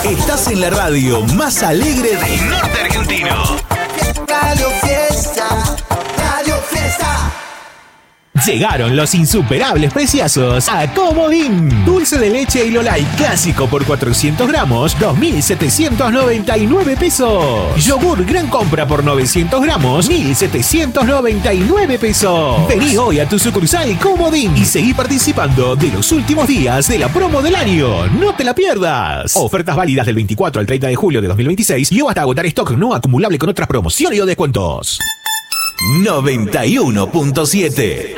Estás en la radio más alegre del norte argentino. Radio Fiesta, Radio Fiesta. Llegaron los insuperables preciazos a Comodín. Dulce de leche y Lolay clásico por 400 gramos, 2.799 pesos. Yogur gran compra por 900 gramos, 1.799 pesos. Vení hoy a tu sucursal Comodín y seguí participando de los últimos días de la promo del año. No te la pierdas. Ofertas válidas del 24 al 30 de julio de 2026 y hasta agotar stock no acumulable con otras promociones o descuentos. 91.7.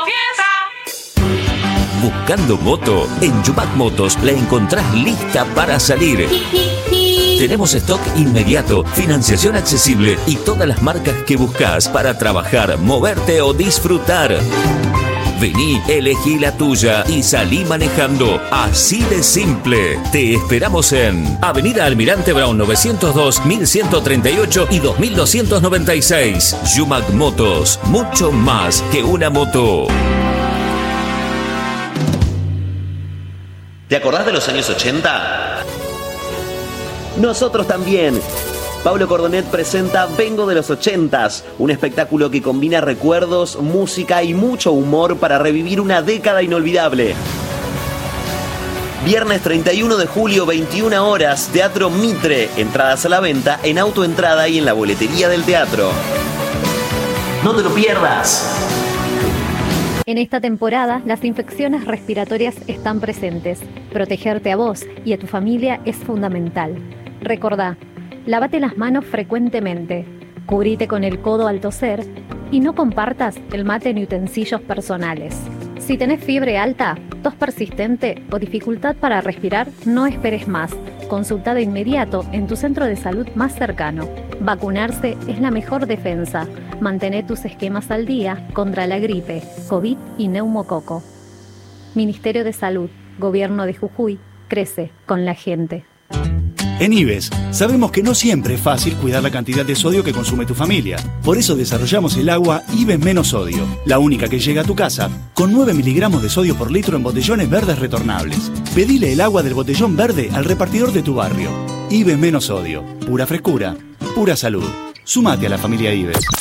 Buscando moto, en Yumac Motos la encontrás lista para salir. Tenemos stock inmediato, financiación accesible y todas las marcas que buscas para trabajar, moverte o disfrutar. Vení, elegí la tuya y salí manejando. Así de simple. Te esperamos en Avenida Almirante Brown 902, 1138 y 2296. Yumac Motos, mucho más que una moto. ¿Te acordás de los años 80? Nosotros también. Pablo Cordonet presenta Vengo de los 80s, un espectáculo que combina recuerdos, música y mucho humor para revivir una década inolvidable. Viernes 31 de julio, 21 horas, Teatro Mitre. Entradas a la venta en Autoentrada y en la boletería del teatro. ¡No te lo pierdas! En esta temporada, las infecciones respiratorias están presentes. Protegerte a vos y a tu familia es fundamental. Recordá, lávate las manos frecuentemente, cubrite con el codo al toser y no compartas el mate ni utensilios personales. Si tenés fiebre alta, tos persistente o dificultad para respirar, no esperes más. Consulta de inmediato en tu centro de salud más cercano. Vacunarse es la mejor defensa. Mantén tus esquemas al día contra la gripe, COVID y neumococo. Ministerio de Salud, Gobierno de Jujuy, crece con la gente. En IBES, sabemos que no siempre es fácil cuidar la cantidad de sodio que consume tu familia. Por eso desarrollamos el agua IBES Menos Sodio, la única que llega a tu casa, con 9 miligramos de sodio por litro en botellones verdes retornables. Pedile el agua del botellón verde al repartidor de tu barrio. IBES Menos Sodio, pura frescura, pura salud. Sumate a la familia IBES.